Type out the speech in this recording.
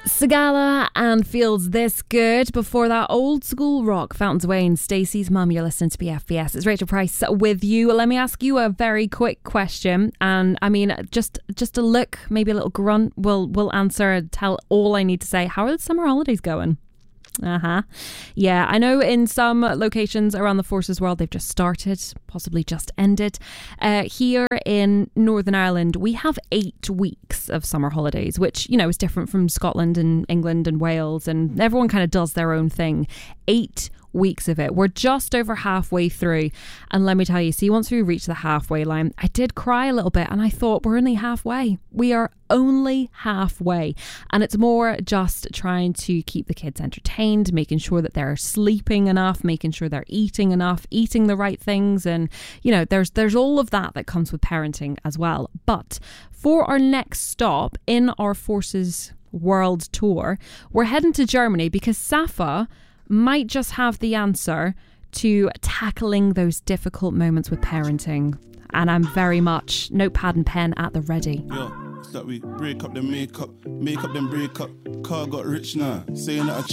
Sagala and Feels This Good. Before that, old school rock, Fountains Wayne, Stacey's mum. You're listening to BFBS. It's Rachel Price with you. Let me ask you a very quick question. And I mean, just a look, maybe a little grunt will answer, tell all I need to say. How are the summer holidays going? Yeah, I know in some locations around the Forces world they've just started, possibly just ended. Here in Northern Ireland we have 8 weeks of summer holidays, which, you know, is different from Scotland and England and Wales, and everyone kind of does their own thing. 8 weeks of it. We're just over halfway through, and let me tell you, see, once we reach the halfway line, I did cry a little bit, and I thought, we're only halfway. We are only halfway, and it's more just trying to keep the kids entertained, making sure that they're sleeping enough, making sure they're eating enough, eating the right things, and you know, there's all of that comes with parenting as well. But for our next stop in our Forces World Tour, we're heading to Germany because Safa might just have the answer to tackling those difficult moments with parenting. And I'm very much notepad and pen at the ready. Yo, it's that we break up the makeup, make up then break up. Car got rich now, saying that I